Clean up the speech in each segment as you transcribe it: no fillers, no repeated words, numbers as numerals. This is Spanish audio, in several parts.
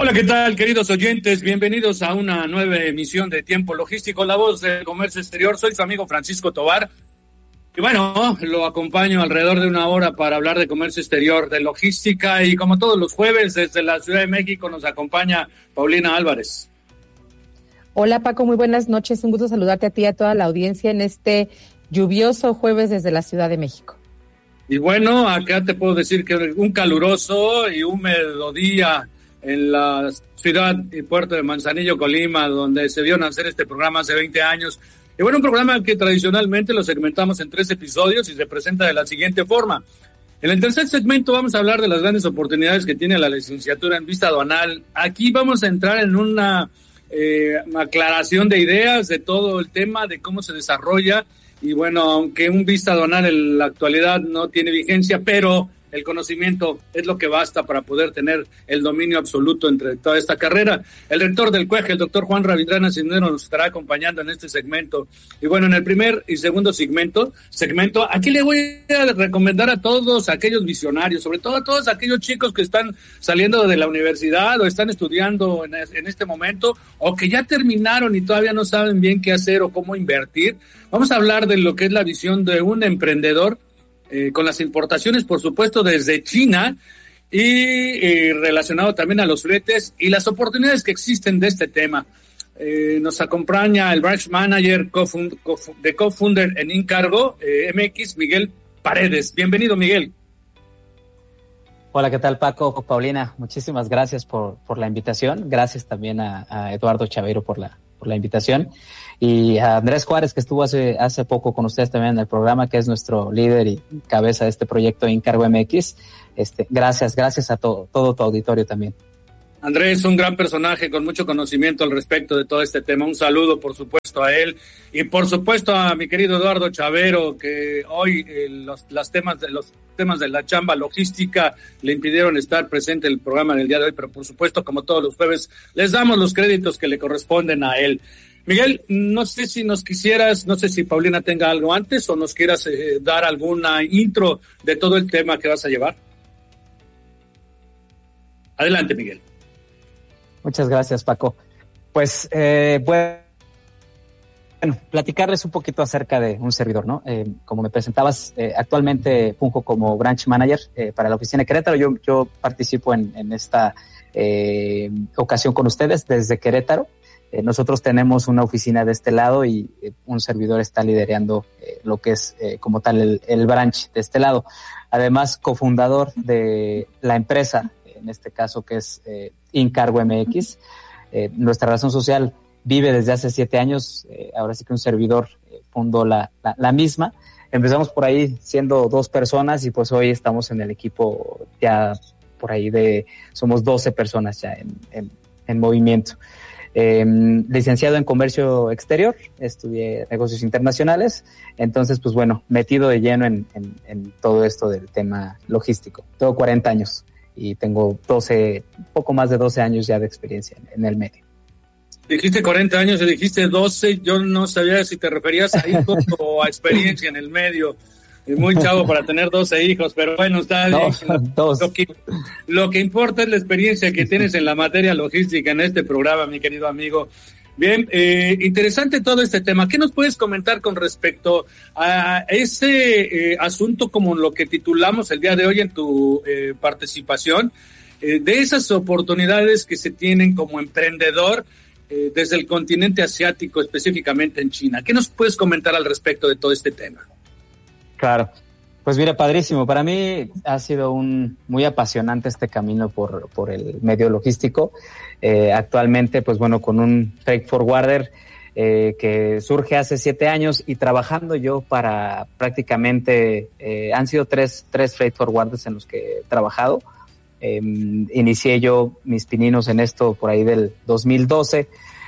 Hola, ¿qué tal, queridos oyentes? Bienvenidos a una nueva emisión de Tiempo Logístico, la voz del comercio exterior. Soy su amigo Francisco Tovar. Y bueno, lo acompaño alrededor de una hora para hablar de comercio exterior, de logística. Y como todos los jueves, desde la Ciudad de México nos acompaña Paulina Álvarez. Hola, Paco, muy buenas noches. Un gusto saludarte a ti y a toda la audiencia en este lluvioso jueves desde la Ciudad de México. Y bueno, acá te puedo decir que un caluroso y húmedo día en la ciudad y puerto de Manzanillo, Colima, donde se vio nacer este programa hace 20 años. Y bueno, un programa que tradicionalmente lo segmentamos en 3 episodios y se presenta de la siguiente forma. En el tercer segmento vamos a hablar de las grandes oportunidades que tiene la licenciatura en vista aduanal. Aquí vamos a entrar en una aclaración de ideas de todo el tema, de cómo se desarrolla. Y bueno, aunque un vista aduanal en la actualidad no tiene vigencia, pero el conocimiento es lo que basta para poder tener el dominio absoluto entre toda esta carrera. El rector del CUEG, el doctor Juan Ravindrana Cisneros, nos estará acompañando en este segmento. Y bueno, en el primer y segundo segmento, aquí le voy a recomendar a todos aquellos visionarios, sobre todo a todos aquellos chicos que están saliendo de la universidad o están estudiando en este momento, o que ya terminaron y todavía no saben bien qué hacer o cómo invertir. Vamos a hablar de lo que es la visión de un emprendedor, con las importaciones, por supuesto, desde China y relacionado también a los fletes y las oportunidades que existen de este tema. Nos acompaña el branch manager de co-founder en Incargo MX, Miguel Paredes. Bienvenido, Miguel. Hola, ¿qué tal, Paco? Paulina, muchísimas gracias por la invitación. Gracias también a Eduardo Chaveiro por la invitación. Y a Andrés Juárez, que estuvo hace poco con ustedes también en el programa, que es nuestro líder y cabeza de este proyecto Incargo MX. Gracias a todo tu auditorio también. Andrés, un gran personaje con mucho conocimiento al respecto de todo este tema. Un saludo, por supuesto, a él y, por supuesto, a mi querido Eduardo Chaveiro, que hoy los temas de la chamba logística le impidieron estar presente en el programa del día de hoy, pero, por supuesto, como todos los jueves, les damos los créditos que le corresponden a él. Miguel, no sé si Paulina tenga algo antes o nos quieras dar alguna intro de todo el tema que vas a llevar. Adelante, Miguel. Muchas gracias, Paco. Pues, bueno, platicarles un poquito acerca de un servidor, ¿no? Como me presentabas, actualmente funjo como branch manager para la oficina de Querétaro. Yo participo en esta ocasión con ustedes desde Querétaro. Nosotros tenemos una oficina de este lado y un servidor está liderando lo que es como tal el branch de este lado. Además, cofundador de la empresa, en este caso que es Incargo MX. Nuestra razón social vive desde hace 7 años. Ahora sí que un servidor fundó la misma. Empezamos por ahí siendo 2 personas y pues hoy estamos en el equipo ya por ahí somos 12 personas ya en movimiento. Licenciado en comercio exterior, estudié negocios internacionales, entonces pues bueno, metido de lleno en todo esto del tema logístico. Tengo 40 años y tengo poco más de 12 años ya de experiencia en el medio. Dijiste 40 años y dijiste 12, yo no sabía si te referías a hijos o a experiencia en el medio. Muy chavo para tener 12 hijos, pero bueno, está bien. Lo que importa es la experiencia que tienes en la materia logística en este programa, mi querido amigo. Bien, interesante todo este tema. ¿Qué nos puedes comentar con respecto a ese asunto como lo que titulamos el día de hoy en tu participación, de esas oportunidades que se tienen como emprendedor desde el continente asiático, específicamente en China? ¿Qué nos puedes comentar al respecto de todo este tema? Claro, pues mira, padrísimo. Para mí ha sido muy apasionante este camino por el medio logístico. Actualmente, pues bueno, con un freight forwarder que surge hace 7 años y trabajando yo para prácticamente, han sido tres freight forwarders en los que he trabajado. Inicié yo mis pininos en esto por ahí del 2012.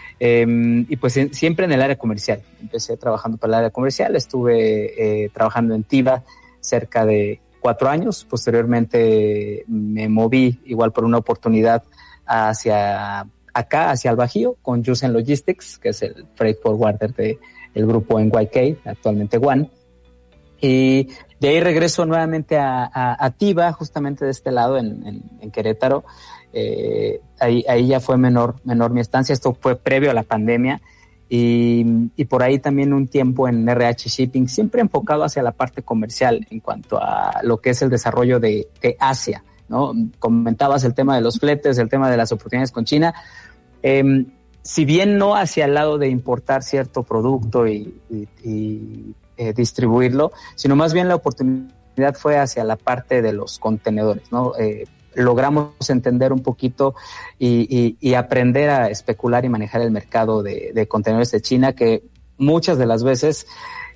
Y pues siempre en el área comercial. Empecé trabajando para el área comercial, estuve trabajando en Tiva cerca de 4 años. Posteriormente me moví igual por una oportunidad hacia el Bajío con Yusen Logistics, que es el freight forwarder del grupo NYK, actualmente One. Y De ahí regreso nuevamente a TIVA, justamente de este lado en Querétaro. Ahí ya fue menor mi estancia. Esto fue previo a la pandemia. Y por ahí también un tiempo en RH Shipping, siempre enfocado hacia la parte comercial en cuanto a lo que es el desarrollo de Asia, ¿no? Comentabas el tema de los fletes, el tema de las oportunidades con China. Si bien no hacia el lado de importar cierto producto y distribuirlo, sino más bien la oportunidad fue hacia la parte de los contenedores, ¿no? Logramos entender un poquito y aprender a especular y manejar el mercado de contenedores de China, que muchas de las veces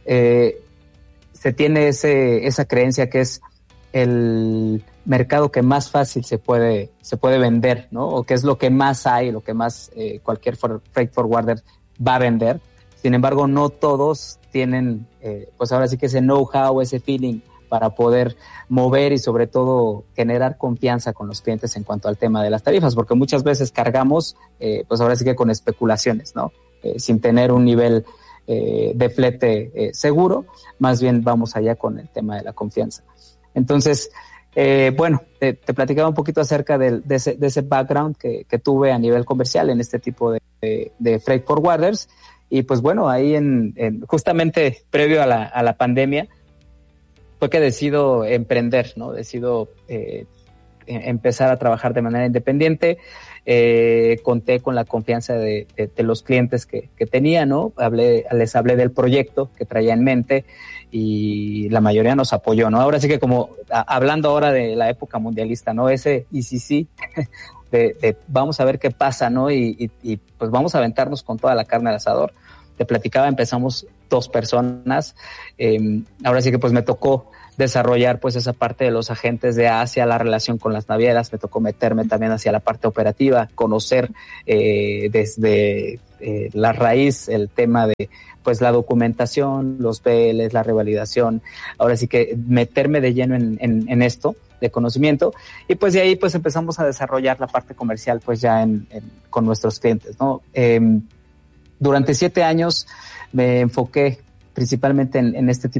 se tiene esa creencia que es el mercado que más fácil se puede vender, ¿no? O que es lo que más hay, lo que más cualquier freight forwarder va a vender. Sin embargo, no todos tienen, pues ahora sí que ese know-how, ese feeling para poder mover y sobre todo generar confianza con los clientes en cuanto al tema de las tarifas, porque muchas veces cargamos, pues ahora sí que con especulaciones, ¿no? Sin tener un nivel de flete seguro, más bien vamos allá con el tema de la confianza. Entonces, bueno, te platicaba un poquito acerca de ese background que tuve a nivel comercial en este tipo de freight forwarders, y pues bueno, ahí justamente previo a la pandemia, fue que decido emprender, ¿no? Decido empezar a trabajar de manera independiente. Conté con la confianza de los clientes que tenía, ¿no? Les hablé del proyecto que traía en mente y la mayoría nos apoyó, ¿no? Ahora sí que como hablando ahora de la época mundialista, ¿no? Ese sí, de vamos a ver qué pasa, ¿no? Y pues vamos a aventarnos con toda la carne al asador. Te platicaba, empezamos 2 personas. Ahora sí que pues me tocó desarrollar pues esa parte de los agentes de Asia, la relación con las navieras, me tocó meterme también hacia la parte operativa, conocer desde la raíz el tema de pues la documentación, los PLs, la revalidación. Ahora sí que meterme de lleno en esto de conocimiento, y pues de ahí pues empezamos a desarrollar la parte comercial pues ya con nuestros clientes, ¿no? Durante 7 años me enfoqué principalmente en este tipo